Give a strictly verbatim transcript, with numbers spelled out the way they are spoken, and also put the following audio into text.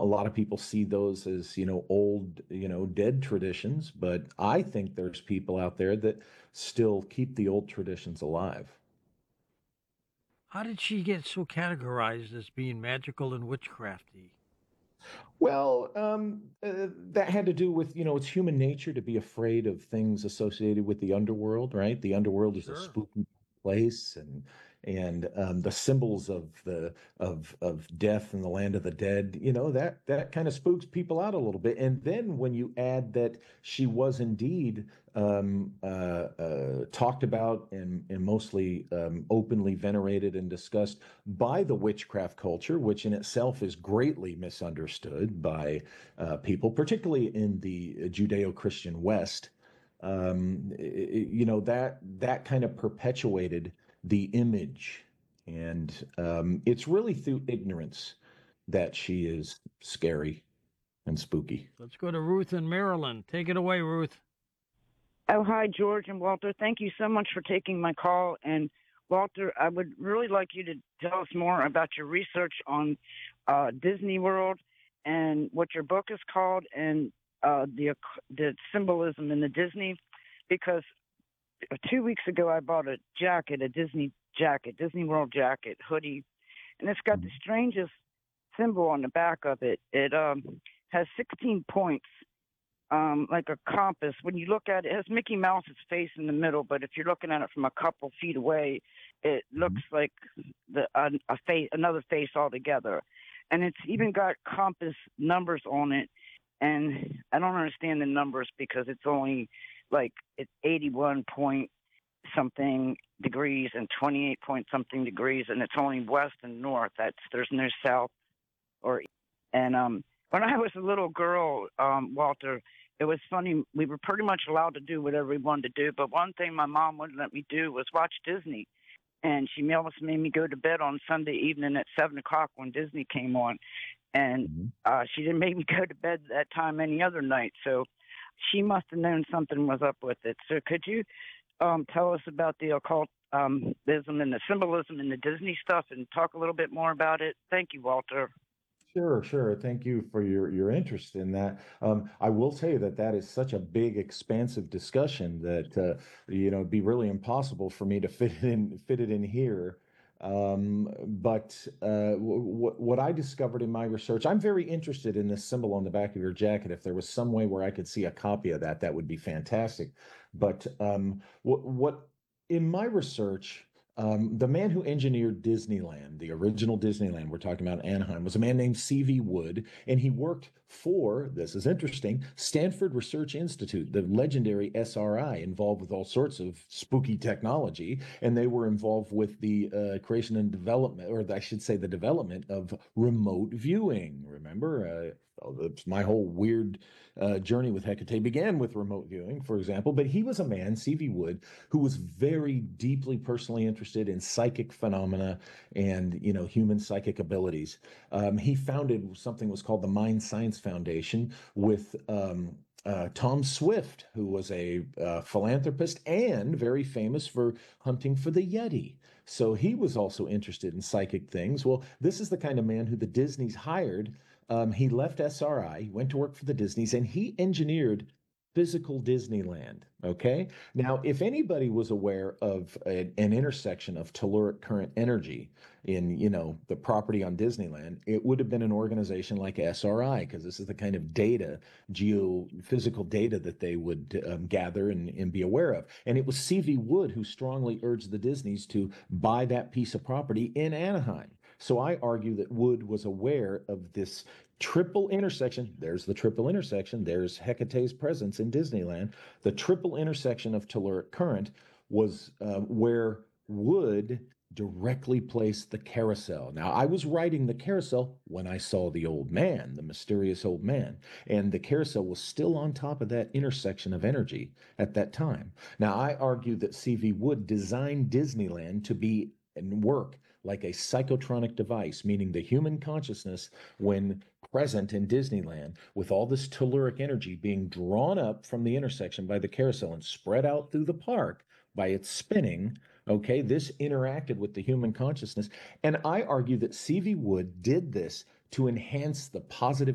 lot of people see those as, you know, old, you know, dead traditions, but I think there's people out there that still keep the old traditions alive. How did she get so categorized as being magical and witchcrafty? Well, um, uh, that had to do with, you know, it's human nature to be afraid of things associated with the underworld, right? The underworld is a Sure. spooky place, and and um, the symbols of the of of death and the land of the dead, you know, that that kind of spooks people out a little bit. And then when you add that she was indeed um, uh, uh, talked about and, and mostly um, openly venerated and discussed by the witchcraft culture, which in itself is greatly misunderstood by uh, people, particularly in the Judeo-Christian West. Um, it, you know, that that kind of perpetuated the image, and um, it's really through ignorance that she is scary and spooky. Let's go to Ruth in Maryland. Take it away, Ruth. Oh, hi, George and Walter. Thank you so much for taking my call. And Walter, I would really like you to tell us more about your research on uh, Disney World and what your book is called, and uh, the the symbolism in the Disney. Because two weeks ago, I bought a jacket, a Disney jacket, Disney World jacket, hoodie, and it's got the strangest symbol on the back of it. It um, has sixteen points, um, like a compass. When you look at it, it has Mickey Mouse's face in the middle, but if you're looking at it from a couple feet away, it looks like the a, a face, another face altogether. And it's even got compass numbers on it, and I don't understand the numbers because it's only like it's eighty-one point something degrees and twenty-eight point something degrees, and it's only west and north. That's there's no south or and um when I was a little girl, um, Walter, it was funny. We were pretty much allowed to do whatever we wanted to do, but one thing my mom wouldn't let me do was watch Disney. And she almost made me go to bed on Sunday evening at seven o'clock when Disney came on. And Mhm. uh, she didn't make me go to bed that time any other night. So she must have known something was up with it. So could you um, tell us about the occultism um, and the symbolism in the Disney stuff and talk a little bit more about it? Thank you, Walter. Sure, sure. Thank you for your your interest in that. Um, I will tell you that that is such a big, expansive discussion that uh, you know it'd be really impossible for me to fit it in fit it in here. Um, but uh, w what I discovered in my research, I'm very interested in this symbol on the back of your jacket. If there was some way where I could see a copy of that, that would be fantastic. But um, what what in my research. Um, the man who engineered Disneyland, the original Disneyland, we're talking about Anaheim, was a man named C V. Wood, and he worked for, this is interesting, Stanford Research Institute, the legendary S R I, involved with all sorts of spooky technology, and they were involved with the uh, creation and development, or I should say, the development of remote viewing. Remember, uh, my whole weird uh, journey with Hecate began with remote viewing, for example. But he was a man, C V. Wood, who was very deeply personally interested in psychic phenomena and you know human psychic abilities. Um, he founded something that was called the Mind Science Foundation with um, uh, Tom Swift, who was a uh, philanthropist and very famous for hunting for the Yeti. So he was also interested in psychic things. Well, this is the kind of man who the Disneys hired. Um, he left S R I, went to work for the Disneys, and he engineered physical Disneyland. Okay. Now, if anybody was aware of a, an intersection of telluric current energy in, you know, the property on Disneyland, it would have been an organization like S R I, because this is the kind of data, geophysical data that they would um, gather and, and be aware of. And it was C V. Wood who strongly urged the Disneys to buy that piece of property in Anaheim. So I argue that Wood was aware of this triple intersection. There's the triple intersection. There's Hecate's presence in Disneyland. The triple intersection of telluric current was uh, where Wood directly placed the carousel. Now, I was writing the carousel when I saw the old man, the mysterious old man, and the carousel was still on top of that intersection of energy at that time. Now, I argue that C V. Wood designed Disneyland to be and work like a psychotronic device, meaning the human consciousness, when present in Disneyland, with all this telluric energy being drawn up from the intersection by the carousel and spread out through the park by its spinning. Okay, this interacted with the human consciousness. And I argue that C V. Wood did this to enhance the positive